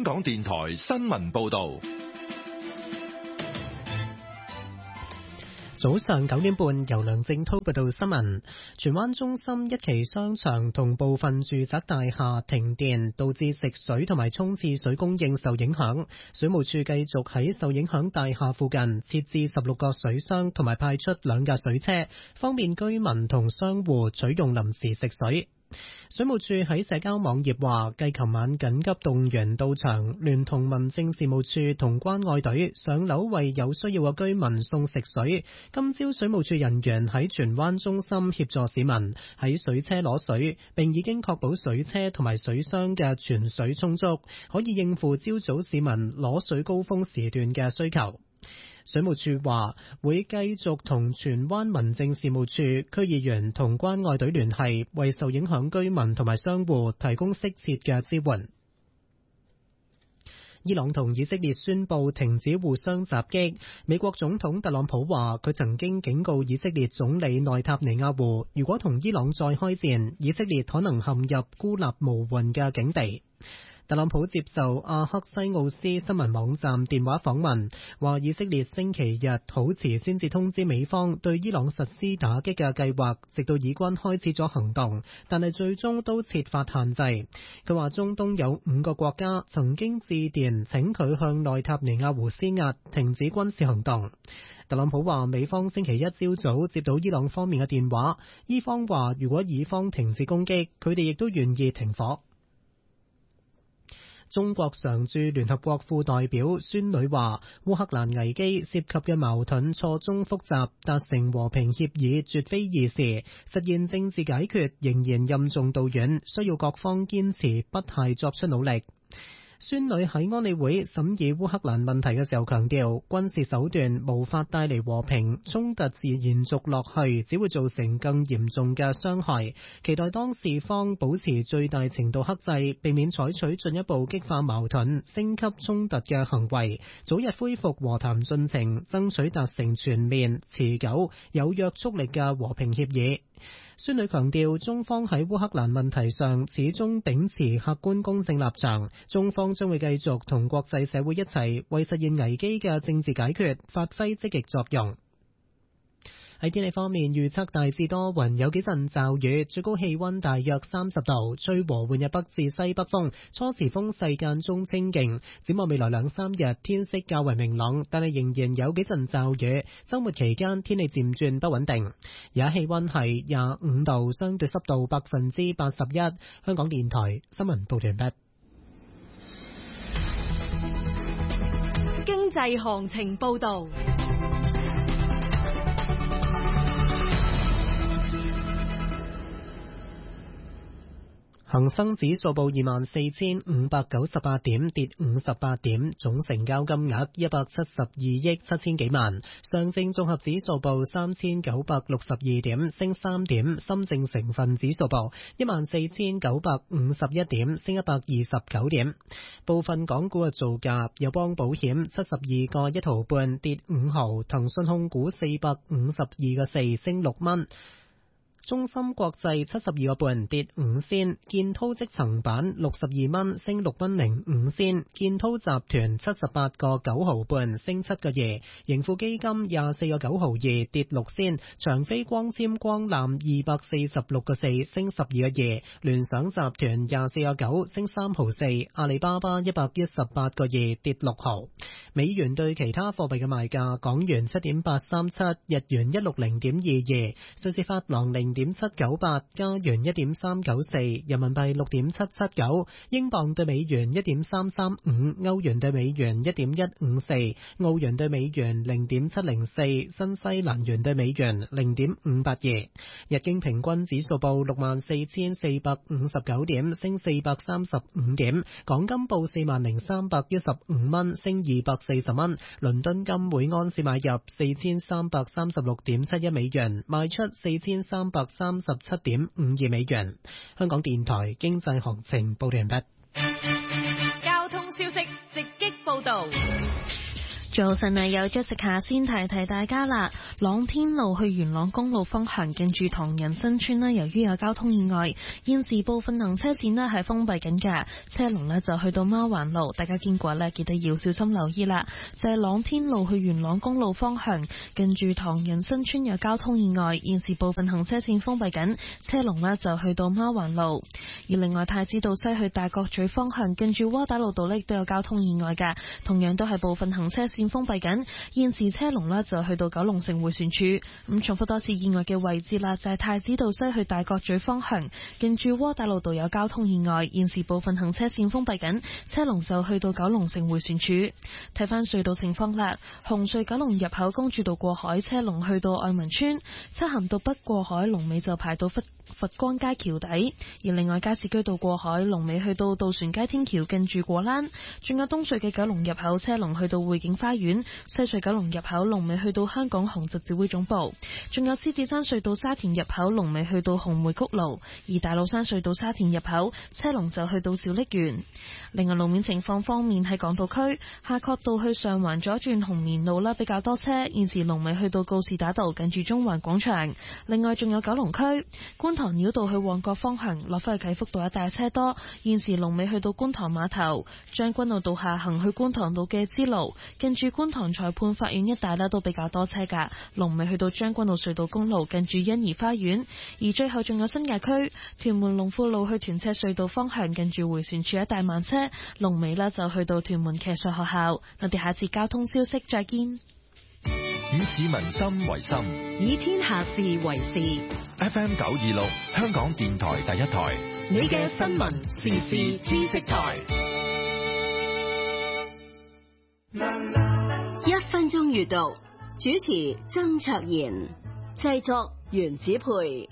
港電台新聞報道。 早上9點半，由梁正濤報道新聞。荃灣中心一期商場同部分住宅大廈停電，導致食水同埋沖廁水供應受影響。水務署繼續喺受影響大廈附近設置16個水箱，同埋派出2架水車，方便居民同商戶取用臨時食水。水務署喺社交網頁話，繼琴晚緊急動員到場，聯同民政事務處同關愛隊上樓為有需要嘅居民送食水。今朝水務署人員喺荃灣中心協助市民喺水車攞水，並已經確保水車同埋水箱嘅存水充足，可以應付朝早市民攞水高峰時段嘅需求。水務署話會繼續同荃灣民政事務處、區議員同關愛隊聯繫，為受影響居民同埋商戶提供適切嘅支援。伊朗同以色列宣布停止互相襲擊。美國總統特朗普話佢曾經警告以色列總理內塔尼亞胡，如果同伊朗再開戰，以色列可能陷入孤立無援嘅境地。特朗普接受阿克西奧斯新聞網站電話訪問，話以色列星期日好遲先至通知美方對伊朗實施打擊嘅計劃，直到以軍開始咗行動，但係最終都設法限制。佢話中東有5個國家曾經致電請佢向內塔尼亞胡施壓，停止軍事行動。特朗普話美方星期一朝早接到伊朗方面嘅電話，伊方話如果以方停止攻擊，佢哋亦都願意停火。中國常駐聯合國副代表孫女話，烏克蘭危機涉及嘅矛盾錯綜複雜，達成和平協議絕非易事，實現政治解決仍然任重道遠，需要各方堅持不懈作出努力。孫女喺安理會審議烏克蘭問題嘅時候強調，軍事手段無法帶嚟和平，衝突自延續落去，只會造成更嚴重嘅傷害。期待當事方保持最大程度克制，避免採取進一步激化矛盾、升級衝突嘅行為，早日恢復和談進程，爭取達成全面、持久、有約束力嘅和平協議。孫女強調，中方喺烏克蘭問題上始終秉持客觀公正立場，中方將會繼續同國際社會一齊為實現危機嘅政治解決發揮積極作用。喺天氣方面，預測大致多雲，有幾陣驟雨，最高氣溫大約30度，吹和緩日北至西北風，初時風勢間中清勁。展望未來2-3日，天色較為明朗，但係仍然有幾陣驟雨。周末期間天氣漸轉不穩定。而家氣溫係25度，相對濕度81%。香港電台新聞報道完畢。 經濟行情報道。 恒生指數報24,598點，跌58點，總成交金額172億7千幾萬。上證綜合指數報3,962點，升3點。深證成分指數報14,951點，升129點。部分港股嘅造價：友邦保險72個1毫半，跌5毫；騰訊控股452個4，升6蚊。中芯國際72個半，跌5仙，建滔積層板62蚊，升6蚊05仙，建滔集團78個9毫半，升7個2，盈富基金24個9毫2，跌6仙，長飛光纖光纜246個4，升12個2，聯想集團24個9，升3毫4，阿里巴巴118個2，跌6毫。美元對其他貨幣嘅賣價：港元7.837，日元160.22，瑞士法郎0.798，加元1.394，人民幣6.779，英鎊對美元1.335，歐元對美元1.154，澳元對美元0.704，新西蘭元對美元0.582。日經平均指數報64,459點，升435點。港金報40,315蚊，升240蚊。倫敦金每安士買入4336.71美元，賣出4337.52美元。香港電台經濟行情報道完畢。 交通消息直擊報道。 早晨啊，有咗食下先提提大家啦。朗天路去元朗公路方向近住唐人新村呢，由於有交通意外，現時部分行車線呢係封閉緊嘅，車龍呢就去到孖環路，大家經過呢記得要小心留意啦。就係朗天路去元朗公路方向近住唐人新村有交通意外，現時部分行車線封閉緊，車龍呢就去到孖環路。而另外太子道西去大角咀方向近住窩打老道呢都有交通意外嘅，同樣都係部分行車線封閉緊，現時車龍呢就去到九龍城迴旋處。咁重複多次意外嘅位置啦，就係太子道西去大角咀方向近住窩打老道有交通意外，現時部分行車線封閉緊，車龍就去到九龍城迴旋處。睇翻隧道情況啦，紅隧九龍入口公主道過海車龍去到愛民村，漆咸道北過海龍尾就排到佛光街橋底，而另外加士居道過海龍尾去到渡船街天橋近住果欄，仲有東隧嘅九龍入口車龍去到匯景花園，西隧九龍入口龍尾去到香港紅十字會總部，仲有獅子山隧道沙田入口龍尾去到紅梅谷路，而大老山隧道沙田入口車龍就去到小瀝源。另外路面情況方面，喺港島區夏慤道去上環左轉紅棉路啦，比較多車，現時龍尾去到告士打道近住中環廣場。另外仲有九龍區觀塘繞道去旺角方向落返去啟福道一帶車多，現時龍尾去到觀塘碼頭。將軍澳道下行去觀塘道嘅支路近住觀塘裁判法院一帶都比較多車噶，龍尾去到將軍澳隧道公路近住欣怡花園。而最後仲有新界區屯門龍富路去屯赤隧道方向近住迴旋處一帶慢車，龍尾就去到屯門騎術學校。我哋下次交通消息再見。 以市民心為心， 以天下事為事。 FM 926香港電台第一台， 你嘅新聞時事知識台。 1分鐘閱讀，主持曾卓賢，製作袁子培。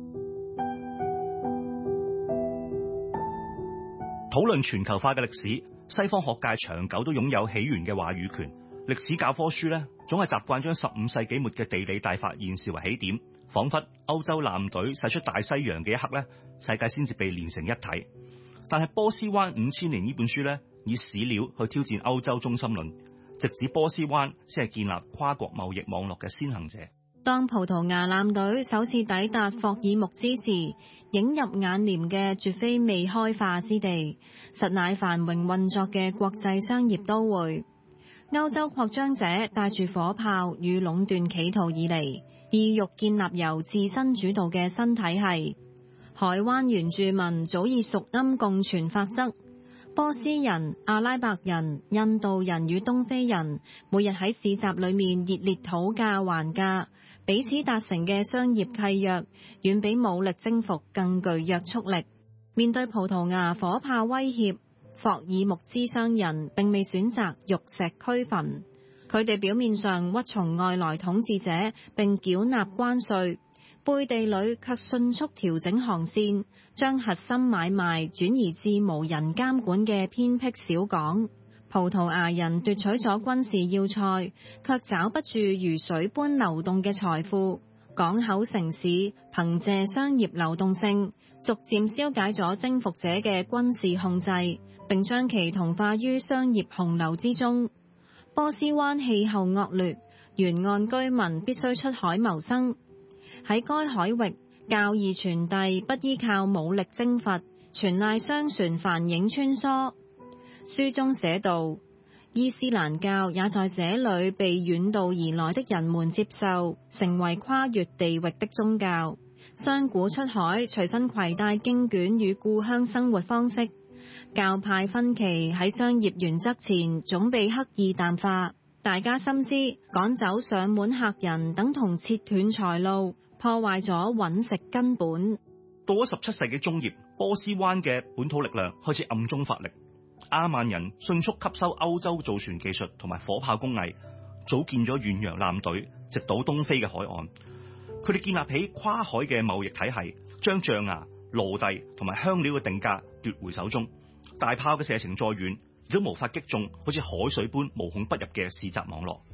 討論全球化嘅歷史，西方學界長久都擁有起源嘅話語權。歷史教科書呢，總係習慣將15世紀末嘅地理大發現視為起點，仿佛歐洲艦隊駛出大西洋嘅一刻呢，世界先至被連成一體。但係波斯灣5000年呢本書呢，以史料去挑戰歐洲中心論，直指波斯灣先係建立跨國貿易網絡嘅先行者。 當葡萄牙艦隊首次抵達霍爾木茲時，映入眼簾嘅絕非未開化之地，實乃繁榮運作嘅國際商業都會。歐洲擴張者帶住火炮與壟斷企圖以嚟，意欲建立由自身主導嘅新體系。海灣原住民早已熟諳共存法則，波斯人、阿拉伯人、印度人與東非人每日喺市集裏面熱烈討價還價，彼此達成嘅商業契約遠比武力征服更具約束力。面對葡萄牙火炮威脅，霍爾木茲商人並未選擇玉石俱焚，佢哋表面上屈從外來統治者並繳納關稅，背地裏卻迅速調整航線，將核心買賣轉移至無人監管嘅偏僻小港。葡萄牙人奪取咗軍事要塞，卻找不住如水般流動嘅財富。港口城市憑借商業流動性，逐漸消解咗征服者嘅軍事控制，並將其同化於商業洪流之中。波斯灣氣候惡劣，沿岸居民必須出海謀生。喺該海域，教義傳遞不依靠武力征伐，全賴商船帆影穿梭。書中寫道，伊斯蘭教也在這裏被遠道而來的人們接受，成為跨越地域的宗教。商賈出海，隨身攜帶經卷與故鄉生活方式。教派分歧喺商業原則前總被刻意淡化。大家深知趕走上門客人等同切斷財路，破壞咗揾食根本。 到咗17世紀中葉，波斯灣嘅本土力量開始暗中發力。阿曼人迅速吸收歐洲造船技術同埋火炮工藝，組建咗遠洋艦隊，直搗東非嘅海岸。佢哋建立起跨海嘅貿易體系，將象牙、奴隸同埋香料嘅定價奪回手中。大炮嘅射程再遠，亦都無法擊中好似海水般無孔不入嘅市集網絡。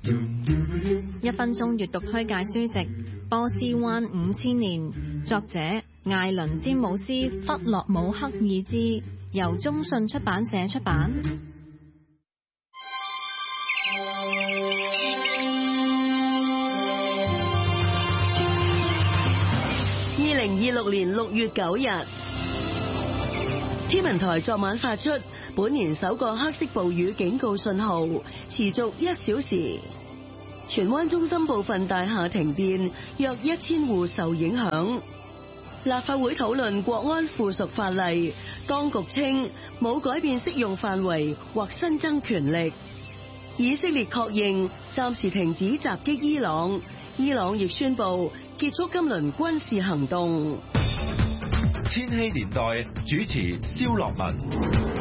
1分鐘閱讀推介書籍《波斯灣5000年》，作者艾倫詹姆斯·弗洛姆克爾茲，由中信出版社出版。 2026年6月9日，天文台昨晚發出本年首個黑色暴雨警告信號，持續1小時。荃灣中心部分大廈停電，約1000戶受影響。立法會討論國安附屬法例，當局稱冇改變適用範圍或新增權力。以色列確認暫時停止襲擊伊朗，伊朗亦宣布結束今輪軍事行動。 千禧年代主持蕭樂文。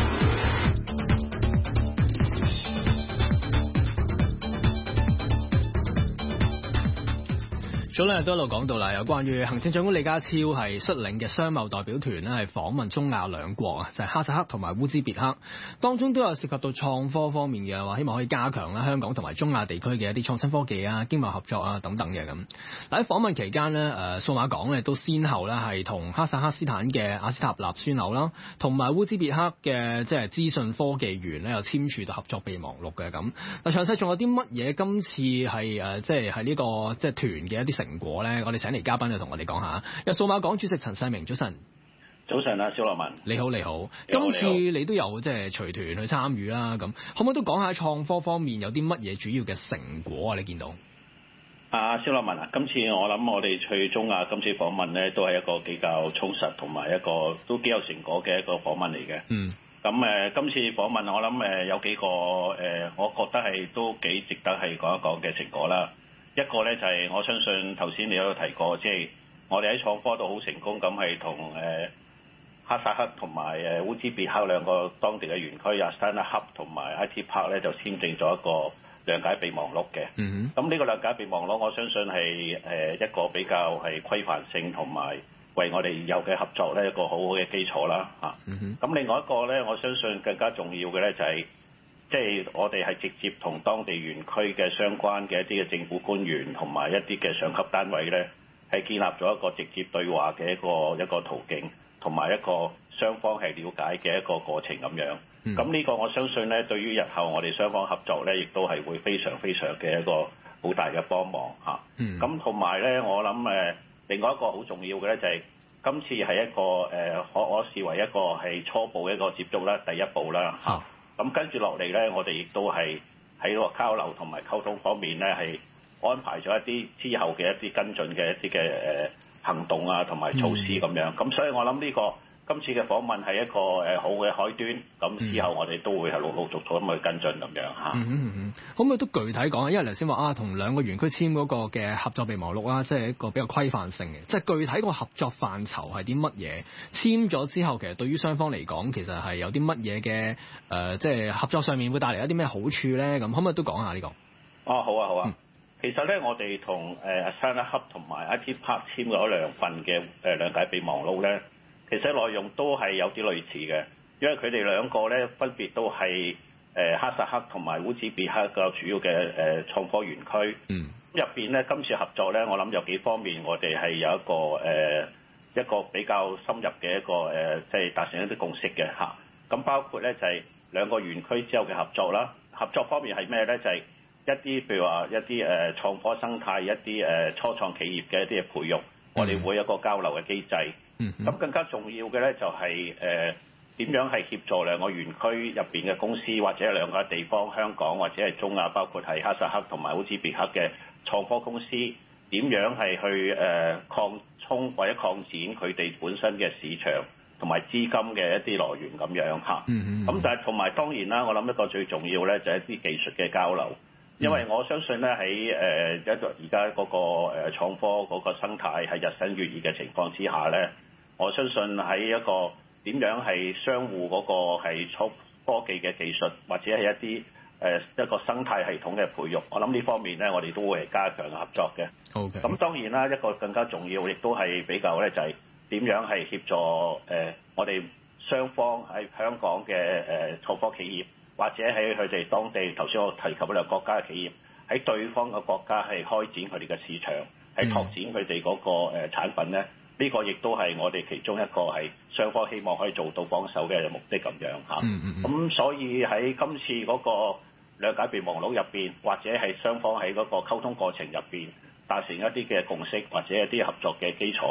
早兩日都一路講到啦，有關於行政長官李家超係率領嘅商貿代表團咧，係訪問中亞兩國啊，就係哈薩克同埋烏茲別克，當中都有涉及到創科方面嘅話，希望可以加強啦香港同埋中亞地區嘅一啲創新科技啊、經貿合作啊等等嘅咁。喺訪問期間呢，數碼港咧都先後咧係同哈薩克斯坦嘅阿斯塔納樞紐啦，同埋烏茲別克嘅即係資訊科技園咧，又簽署到合作備忘錄嘅咁。嗱，詳細仲有啲乜嘢？今次係即係呢個即係團嘅一啲成果咧，我哋請嚟嘉賓就同我哋講下。有數碼港主席陳世明，早晨。 早晨啊，蕭樂文。 你好，你好。今次你都有即係隨團去參與啦，咁可唔可以都講下創科方面有啲乜嘢主要嘅成果啊？你見到？ 蕭樂文啊，今次我諗我哋去中亞今次訪問咧，都係一個比較充實同埋一個都幾有成果嘅一個訪問嚟嘅。 嗯。 咁今次訪問我諗有幾個我覺得係都幾值得係講一講嘅成果啦。一個咧就係我相信頭先你有提過，即係我哋喺創科度好成功咁係同哈薩克同埋烏茲別克兩個當地嘅園區Astana Hub 同埋 IT Park 咧就簽訂咗一個諒解備忘錄嘅。咁呢個諒解備忘錄我相信係一個比較係規範性同埋為我哋有嘅合作咧一個好好嘅基礎啦嚇。咁另外一個咧我相信更加重要嘅咧就係即係我哋係直接同當地園區嘅相關嘅一啲嘅政府官員同埋一啲嘅上級單位咧，係建立咗一個直接對話嘅一個途徑，同埋一個雙方係了解嘅一個過程咁樣。咁呢個我相信咧，對於日後我哋雙方合作咧，亦都係會非常非常嘅一個好大嘅幫忙嚇。咁同埋咧，我諗另外一個好重要嘅咧就係今次係一個我視為一個係初步一個接觸啦，第一步啦嚇。咁跟住落嚟咧，我哋亦都係喺個交流同埋溝通方面咧，係安排咗一啲之後嘅一啲跟進嘅一啲嘅行動啊，同埋措施咁樣。咁所以我諗呢個今次嘅訪問係一個好嘅開端。咁之後我哋都會係陸陸續續咁去跟進咁樣嚇。 可唔可以都具體講？因為頭先話同兩個園區簽嗰個嘅合作備忘錄啦，即係一個比較規範性嘅。即係具體個合作範疇係啲乜嘢？簽咗之後，其實對於雙方嚟講，其實係有啲乜嘢嘅即係合作上面會帶嚟一啲咩好處咧？咁可唔可以都講下呢個？ 好啊，好啊。其實咧，我哋同Astana Hub 同埋 IT Park 簽咗兩份嘅諒解備忘錄咧，其實內容都係有啲類似嘅，因為佢哋兩個咧分別都係哈薩克同埋烏茲別克個主要嘅創科園區。入邊咧，今次合作咧，我諗有幾方面，我哋係有一個比較深入嘅一個即係達成一啲共識嘅嚇。咁包括咧就係兩個園區之後嘅合作啦。合作方面係咩咧？就係一啲譬如話一啲創科生態、一啲初創企業嘅一啲嘅培育，我哋會有一個交流嘅機制。咁更加重要嘅咧就係點樣係協助兩個園區入邊嘅公司或者兩個地方，香港或者係中亞，包括係哈薩克同埋烏茲別克嘅創科公司，點樣係去擴充或者擴展佢哋本身嘅市場同埋資金嘅一啲來源咁樣嚇。咁但係同埋當然啦，我諗一個最重要咧就係一啲技術嘅交流。因為我相信咧喺而家嗰個創科嗰個生態係日新月異嘅情況之下咧，我相信喺一個點樣係相互嗰個係科技嘅技術，或者係一啲一個生態系統嘅培育，我諗呢方面咧我哋都會係加強合作嘅。咁當然啦，一個更加重要亦都係比較咧就係點樣係協助我哋雙方喺香港嘅創科企業，或者喺佢哋當地頭先我提及嗰兩個國家嘅企業，喺對方嘅國家係開展佢哋嘅市場，係拓展佢哋嗰個產品咧。呢個亦都係我哋其中一個係雙方希望可以做到幫手嘅目的咁樣嚇。咁所以喺今次嗰個諒解備忘錄入邊，或者係雙方喺嗰個溝通過程入邊達成一啲嘅共識，或者一啲合作嘅基礎咧，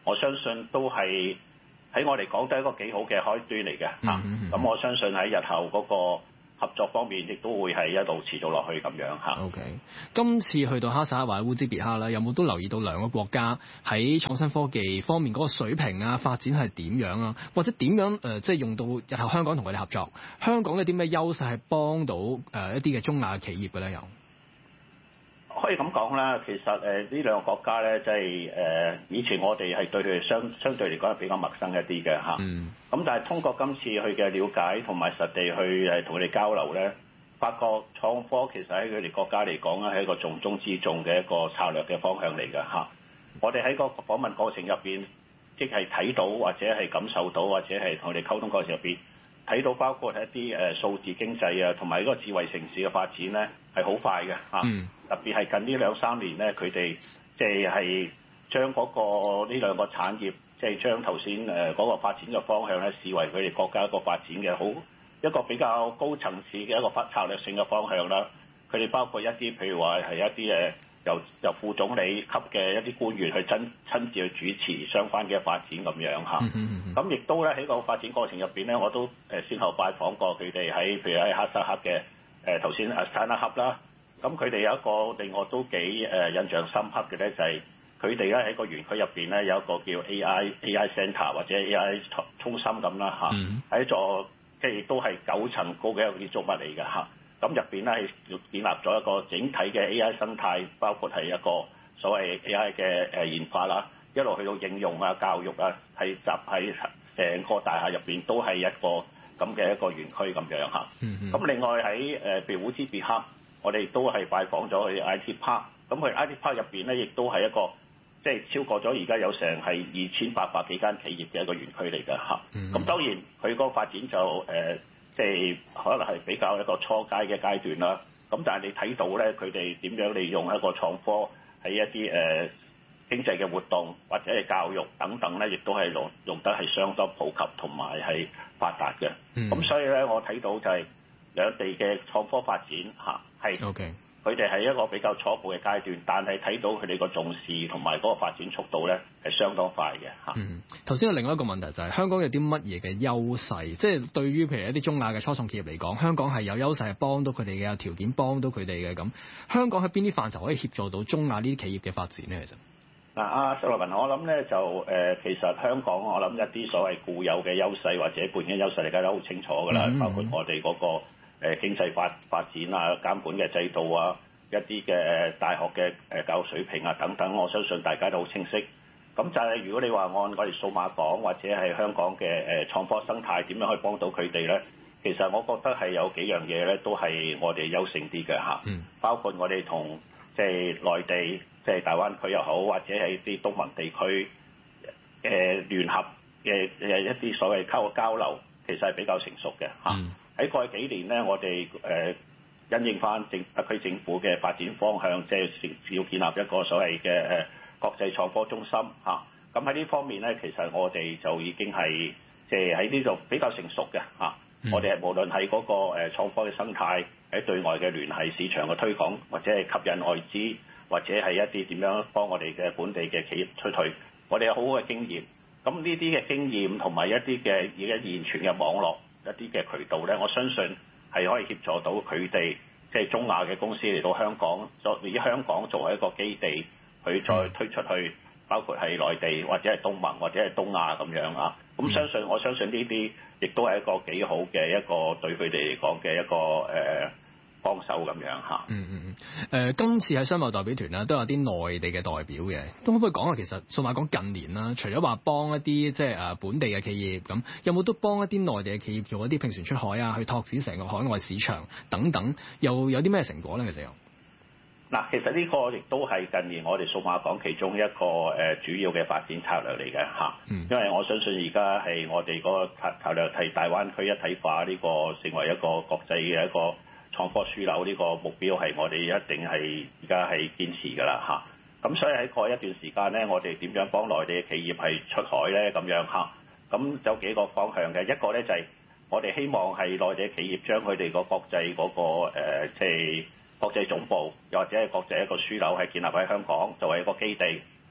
我相信都係喺我嚟講都係一個幾好嘅開端嚟嘅嚇。咁我相信喺日後嗰個合作方面，亦都會係一路持續落去咁樣嚇。 OK， 今次去到哈薩克或者烏茲別克啦，有冇都留意到兩個國家喺創新科技方面嗰個水平啊、發展係點樣啊？或者點樣即係用到日後香港同佢哋合作，香港有啲咩優勢係幫到一啲嘅中亞企業嘅咧？又可以咁講啦，其實呢兩個國家咧，即係以前我哋係對佢哋相對嚟講係比較陌生一啲嘅嚇。咁但係通過今次去嘅了解同埋實地去同佢哋交流咧，發覺創科其實喺佢哋國家嚟講咧係一個重中之重嘅一個策略嘅方向嚟嘅嚇。我哋喺個訪問過程入邊，即係睇到或者係感受到或者係同佢哋溝通過程入邊，睇到包括一啲數字經濟啊，同埋呢個智慧城市嘅發展咧係好快嘅嚇。特別係近呢2-3年咧，佢哋即係將嗰個呢兩個產業，即係將頭先嗰個發展嘅方向咧，視為佢哋國家一個發展嘅好一個比較高層次嘅一個策略性嘅方向啦。佢哋包括一啲譬如話係一啲由副總理級嘅一啲官員去親自去主持相關嘅發展咁樣嚇。咁亦都咧喺個發展過程入邊咧，我都先後拜訪過佢哋喺譬如喺哈薩克嘅頭先阿斯坦納克啦。咁佢哋有一個令我都幾印象深刻嘅咧，就係佢哋咧喺個園區入邊咧有一個叫 AI Centre 或者 AI 中心咁啦嚇，喺一座即係亦都係9層高嘅一個建築物嚟嘅嚇。咁入邊咧係建立咗一個整體嘅 AI 生態，包括係一個所謂 AI 嘅研發啦，一路去到應用啊、教育啊，係集喺成個大廈入邊都係一個咁嘅一個園區咁樣嚇。咁另外喺譬如烏茲別克，我哋都係拜訪咗佢 IT Park， 咁佢 IT Park 入邊咧，亦都係一個即係超過咗而家有成係2800幾間企業嘅一個園區嚟嘅嚇。咁當然佢個發展就即係可能係比較一個初階嘅階段啦。咁但係你睇到咧，佢哋點樣利用一個創科喺一啲經濟嘅活動或者係教育等等咧，亦都係用得係相當普及同埋係發達嘅。咁所以咧，我睇到就係兩地嘅創科發展嚇係，佢哋係一個比較初步嘅階段，但係睇到佢哋個重視同埋嗰個發展速度咧係相當快嘅嚇。 頭先有另外一個問題就係香港有啲乜嘢嘅優勢，即係對於譬如一啲中亞嘅初創企業嚟講，香港係有優勢係幫到佢哋嘅，有條件幫到佢哋嘅咁。香港喺邊啲範疇可以協助到中亞呢啲企業嘅發展咧？其實嗱，阿石樂文，我諗咧就其實香港我諗一啲所謂固有嘅優勢或者背景優勢，大家都好清楚㗎啦，包括我哋嗰個經濟發展啊、監管嘅制度啊、一啲嘅大學嘅教育水平啊等等，我相信大家都好清晰。咁就係如果你話按我哋數碼港或者係香港嘅創科生態點樣可以幫到佢哋咧，其實我覺得係有幾樣嘢咧，都係我哋優勝啲嘅嚇。包括我哋同即係內地即係大灣區又好，或者係啲東盟地區聯合嘅一啲所謂交流，其實係比較成熟嘅嚇。喺過去幾年咧，我哋因應翻特區政府嘅發展方向，即係要建立一個所謂嘅國際創科中心嚇。咁喺呢方面咧，其實我哋就已經係即係喺呢度比較成熟嘅嚇。我哋係無論喺嗰個創科嘅生態，喺對外嘅聯繫、市場嘅推廣，或者係吸引外資，或者係一啲點樣幫我哋嘅本地嘅企業推退，我哋有好好嘅經驗。咁呢啲嘅經驗同埋一啲嘅而家現存嘅網絡一啲嘅渠道咧，我相信係可以協助到佢哋即係中亞嘅公司嚟到香港，以香港作為一個基地，去再推出去，包括係內地或者係東盟或者係東亞咁樣啊。咁我相信呢啲亦都係一個幾好嘅一個對佢哋嚟講嘅一個幫手咁樣嚇。 今次喺商貿代表團啦，都有啲內地嘅代表嘅，都可唔可以講下其實數碼港近年啦，除咗話幫一啲即係本地嘅企業咁，有冇都幫一啲內地嘅企業做一啲拼船出海啊，去拓展成個海外市場等等，又有啲咩成果咧？其實嗱，其實呢個亦都係近年我哋數碼港其中一個主要嘅發展策略嚟嘅嚇。因為我相信而家係我哋嗰個策略係大灣區一體化呢個成為一個國際嘅一個創科樞紐，呢個目標係我哋一定係而家係堅持㗎啦嚇。咁所以喺過一段時間咧，我哋點樣幫內地嘅企業係出海咧咁樣嚇？咁有幾個方向嘅，一個咧就係我哋希望係內地企業將佢哋個國際嗰個即係國際總部，又或者係國際一個樞紐係建立喺香港作為一個基地，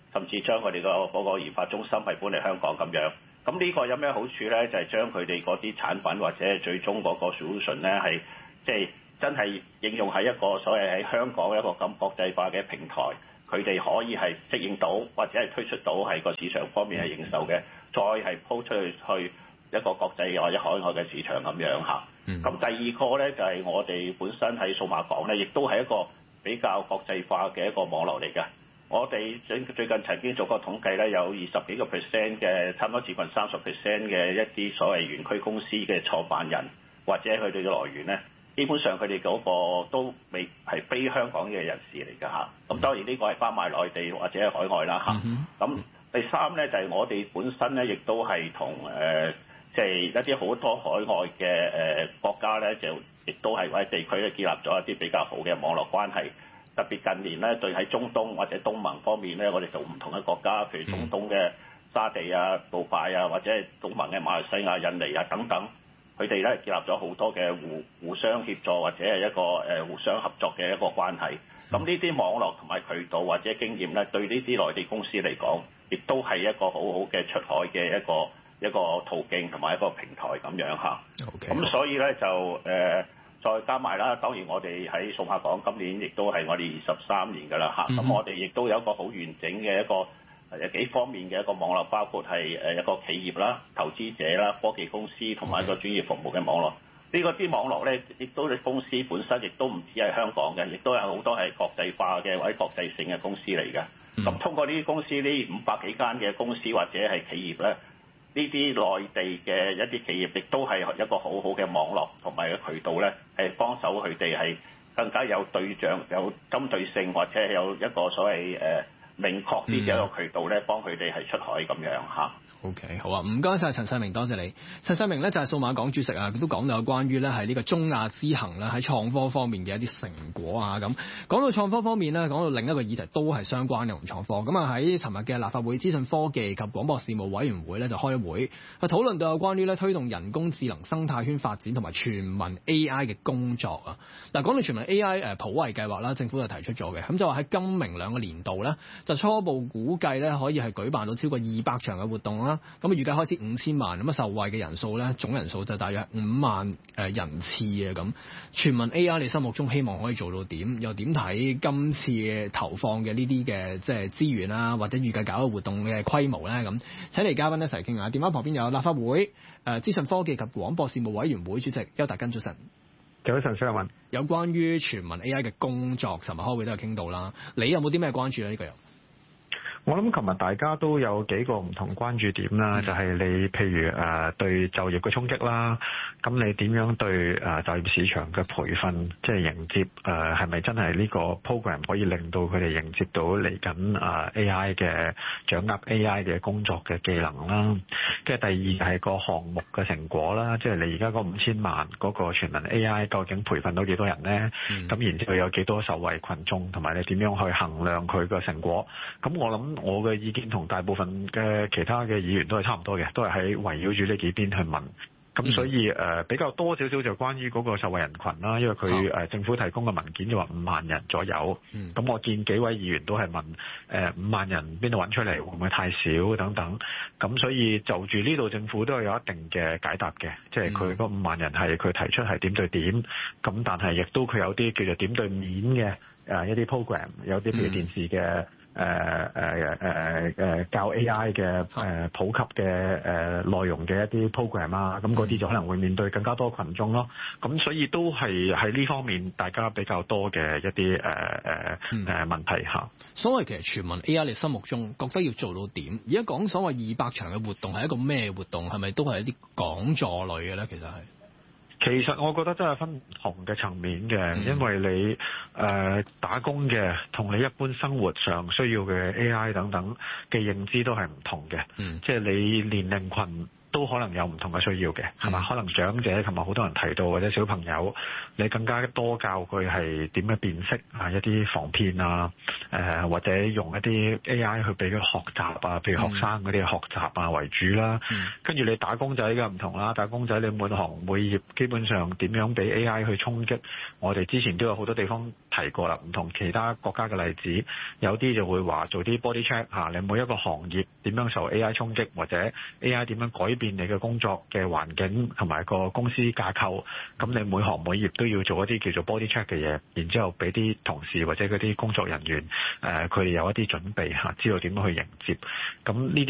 甚至將佢哋嗰個研發中心係搬嚟香港咁樣。咁呢個有咩好處咧？就係將佢哋嗰啲產品或者最終嗰個 solution 咧係即係真係應用喺一個所謂喺香港一個咁國際化嘅平台，佢哋可以係適應到或者係推出到係個市場方面係認受嘅，再係鋪出去一個國際或者海外嘅市場咁樣嚇。咁第二個咧就係我哋本身喺數碼港咧，亦都係一個比較國際化嘅一個網絡嚟嘅。我哋最近曾經做過統計咧，有20幾個%嘅，差唔多接近30%嘅一啲所謂園區公司嘅創辦人或者佢哋嘅來源咧，基本上佢哋嗰個都未係非香港嘅人士嚟㗎嚇。咁當然呢個係包埋內地或者係海外啦嚇。咁第三咧就係我哋本身咧，亦都係同即係一啲好多海外嘅國家咧，就亦都係或者地區咧建立咗一啲比較好嘅網絡關係。特別近年咧，對喺中東或者東盟方面咧，我哋同唔同嘅國家，譬如中東嘅沙地啊、杜拜啊，或者係東盟嘅馬來西亞、印尼啊等等，佢哋咧建立咗好多嘅互相協助或者係一個互相合作嘅一個關係。咁呢啲網絡同埋渠道或者經驗咧，對呢啲內地公司嚟講，亦都係一個好好嘅出海嘅一個途徑同埋一個平台咁樣嚇。咁所以咧就再加埋啦，當然我哋喺數碼港今年亦都係我哋23年㗎啦嚇。咁我哋亦都有一個好完整嘅一個幾方面嘅一個網絡，包括係一個企業啦、投資者啦、科技公司同埋一個專業服務嘅網絡。呢個啲網絡咧，亦都係公司本身亦都唔止係香港嘅，亦都有好多係國際化嘅或者國際性嘅公司嚟嘅。咁通過呢啲公司，呢500幾間嘅公司或者係企業咧，呢啲內地嘅一啲企業亦都係一個好好嘅網絡同埋嘅渠道咧，係幫手佢哋係更加有對象、有針對性，或者有一個所謂明確啲嘅一個渠道咧，幫佢哋係出海咁樣嚇。 OK， 好啊，唔該晒陳世明，多謝你。陳世明咧就係數碼港主席啊，佢都講到有關於咧係呢個中亞之行咧喺創科方面嘅一啲成果啊咁。講到創科方面咧，講到另一個議題都係相關嘅同創科。咁啊喺尋日嘅立法會資訊科技及廣播事務委員會咧就開會，去討論到有關於咧推動人工智能生態圈發展同埋全民 AI 嘅工作啊。嗱，講到全民 AI 普惠計劃啦，政府就提出咗嘅，咁就話喺今明兩個年度咧，就初步估計咧可以係舉辦到超過200場嘅活動啦。咁預計開始5000萬，咁啊受惠嘅人數咧，總人數就大約5萬人次啊咁。全民 AI 你心目中希望可以做到點？又點睇今次投放嘅呢啲嘅即係資源啦，或者預計搞嘅活動嘅規模咧咁？請嚟嘉賓一齊傾下。電話旁邊有立法會資訊科技及廣播事務委員會主席邱達根，早晨。 早晨，張文。 有關於全民 AI 嘅工作，尋日開會都有傾到啦。你有冇啲咩關注咧？呢個又？ 我諗琴日大家都有幾個唔同關注點啦，就係你譬如對就業嘅衝擊啦，咁你點樣對就業市場嘅培訓，即係迎接係咪真係呢個 program 可以令到佢哋迎接到嚟緊AI 嘅掌握 AI 嘅工作嘅技能啦？跟住第二係個項目嘅成果啦，即係你而家嗰5000萬嗰個全民 AI 究竟培訓到幾多人呢？咁然之後有幾多受惠群眾，同埋你點樣去衡量佢個成果？咁我諗我嘅意見同大部分嘅其他嘅議員都係差唔多嘅，都係喺圍繞住呢幾邊去問。咁所以比較多少少就關於嗰個受惠人群啦，因為佢政府提供嘅文件就話5萬人左右。咁我見幾位議員都係問5萬人邊度揾出嚟，會唔會太少等等。咁所以就住呢度政府都係有一定嘅解答嘅，即係佢嗰5萬人係佢提出係點對點。咁但係亦都佢有啲叫做點對面嘅一啲 program， 有啲譬如電視嘅。教 AI 嘅普及嘅內容嘅一啲 program 啊，咁嗰啲就可能會面對更加多群眾咯。咁所以都係喺呢方面大家比較多嘅一啲問題嚇。 所謂其實全民 AI 你心目中覺得要做到點？而家講所謂200場嘅活動係一個咩活動？係咪都係一啲講座類嘅咧？其實我覺得真係分唔同嘅層面嘅，因為你打工嘅同你一般生活上需要嘅 AI 等等嘅認知都係唔同嘅。即係你年齡群都可能有唔同嘅需要嘅，係嘛？可能長者琴日好多人提到，或者小朋友，你更加多教佢係點樣辨識一啲防騙啊，或者用一啲 AI 去俾佢學習啊，譬如學生嗰啲學習啊為主啦。跟住你打工仔嘅唔同啦，打工仔你每行每業基本上點樣俾 AI 去衝擊？我哋之前都有好多地方提過啦，唔同其他國家嘅例子，有啲就會話做啲 body check 你每一個行業點樣受 AI 衝擊，或者 AI 點樣改變你嘅工作嘅環境同埋個公司架構，咁你每行每業都要做一啲叫做 body check 嘅嘢，然之後俾啲同事或者嗰啲工作人員佢哋有一啲準備知道點樣去迎接，咁呢啲